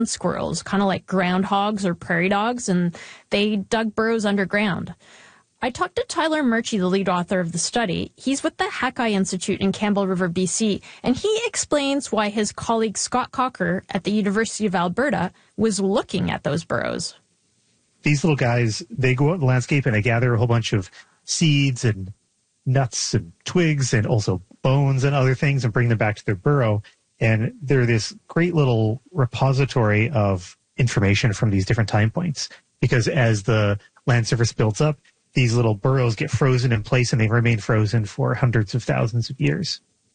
squirrels, kind of like groundhogs or prairie dogs, and they dug burrows underground. I talked to Tyler Murchie, the lead author of the study. He's with the Hakai Institute in Campbell River, BC, and he explains why his colleague Scott Cocker at the University of Alberta was looking at those burrows. These little guys, they go out in the landscape and they gather a whole bunch of seeds and nuts and twigs and also bones and other things and bring them back to their burrow. And they're this great little repository of information from these different time points. Because as the land surface builds up, these little burrows get frozen in place and they remain frozen for hundreds of thousands of years.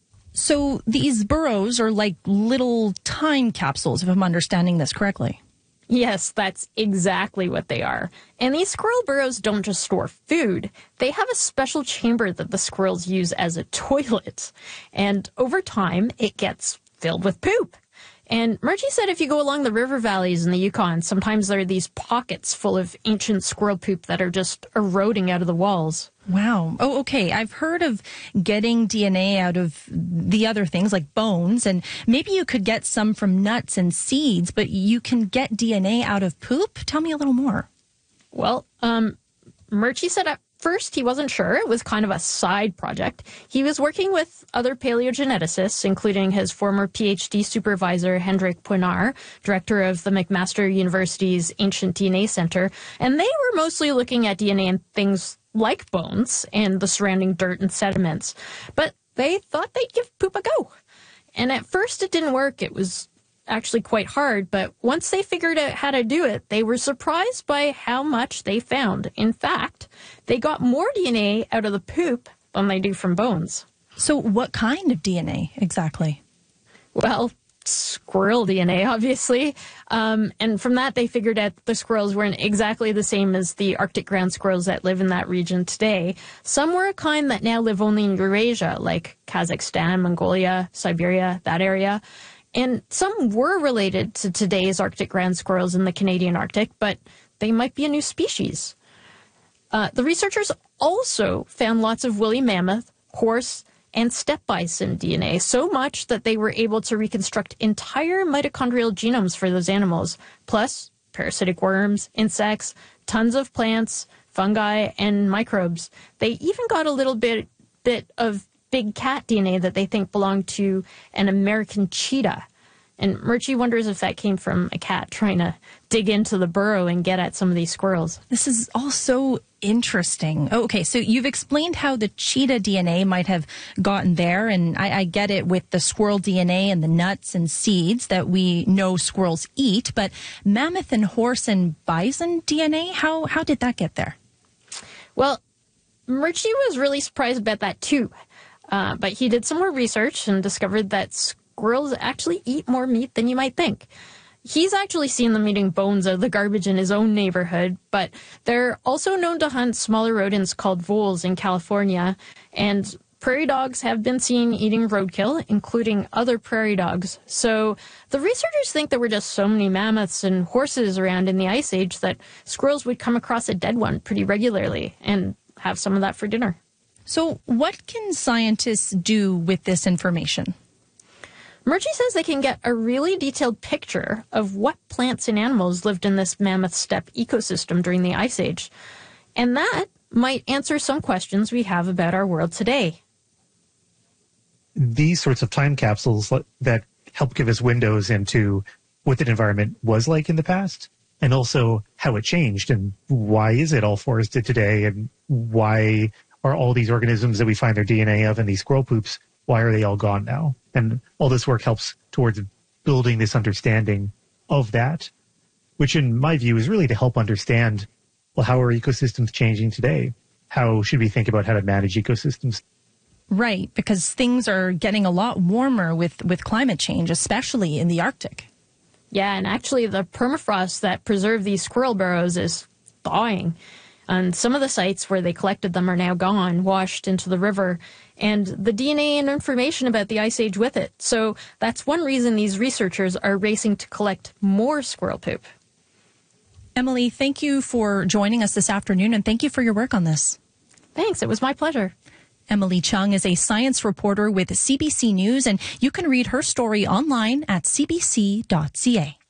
So these burrows are like little time capsules, if I'm understanding this correctly. Yes, that's exactly what they are. And these squirrel burrows don't just store food. They have a special chamber that the squirrels use as a toilet. And over time, it gets filled with poop. And Murchie said if you go along the river valleys in the Yukon, sometimes there are these pockets full of ancient squirrel poop that are just eroding out of the walls. Wow. Oh, okay. I've heard of getting DNA out of the other things like bones, and maybe you could get some from nuts and seeds, but you can get DNA out of poop? Tell me a little more. Well, Murchie said at first he wasn't sure. It was kind of a side project. He was working with other paleogeneticists, including his former PhD supervisor, Hendrik Poinar, director of the McMaster University's Ancient DNA Center, and they were mostly looking at DNA in things like bones and the surrounding dirt and sediments. But they thought they'd give poop a go. And at first it didn't work. It was actually quite hard, but once they figured out how to do it, they were surprised by how much they found. In fact, they got more DNA out of the poop than they do from bones. So what kind of DNA exactly? Well, squirrel DNA, obviously. And from that, they figured out the squirrels weren't exactly the same as the Arctic ground squirrels that live in that region today. Some were a kind that now live only in Eurasia, like Kazakhstan, Mongolia, Siberia, that area. And some were related to today's Arctic ground squirrels in the Canadian Arctic, but they might be a new species. The researchers also found lots of woolly mammoth, horse, and steppe bison DNA, so much that they were able to reconstruct entire mitochondrial genomes for those animals, plus parasitic worms, insects, tons of plants, fungi, and microbes. They even got a little bit of big cat DNA that they think belonged to an American cheetah. And Murchie wonders if that came from a cat trying to dig into the burrow and get at some of these squirrels. This is all so interesting. Oh, okay, so you've explained how the cheetah DNA might have gotten there, and I get it with the squirrel DNA and the nuts and seeds that we know squirrels eat, but mammoth and horse and bison DNA, how did that get there? Well, Murchie was really surprised about that too. But he did some more research and discovered that squirrels actually eat more meat than you might think. He's actually seen them eating bones out of the garbage in his own neighborhood, but they're also known to hunt smaller rodents called voles in California, and prairie dogs have been seen eating roadkill, including other prairie dogs. So the researchers think there were just so many mammoths and horses around in the Ice Age that squirrels would come across a dead one pretty regularly and have some of that for dinner. So what can scientists do with this information? Murchie says they can get a really detailed picture of what plants and animals lived in this mammoth steppe ecosystem during the Ice Age. And that might answer some questions we have about our world today. These sorts of time capsules that help give us windows into what the environment was like in the past, and also how it changed, and why is it all forested today, and why are all these organisms that we find their DNA of in these squirrel poops, why are they all gone now? And all this work helps towards building this understanding of that, which in my view is really to help understand, well, how are ecosystems changing today? How should we think about how to manage ecosystems? Right, because things are getting a lot warmer with climate change, especially in the Arctic. Yeah, and actually the permafrost that preserved these squirrel burrows is thawing. And some of the sites where they collected them are now gone, washed into the river, and the DNA and information about the Ice Age with it. So that's one reason these researchers are racing to collect more squirrel poop. Emily, thank you for joining us this afternoon, and thank you for your work on this. Thanks, it was my pleasure. Emily Chung is a science reporter with CBC News, and you can read her story online at cbc.ca.